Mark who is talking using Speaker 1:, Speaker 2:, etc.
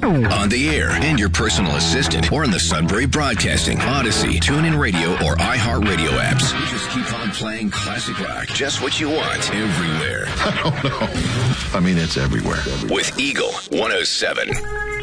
Speaker 1: On the air, and your personal assistant, or in the Sudbury Broadcasting, Odyssey, TuneIn Radio, or iHeartRadio apps. We just keep on playing classic rock. Just what you want, everywhere.
Speaker 2: I don't know. I mean, it's everywhere.
Speaker 1: With Eagle 107.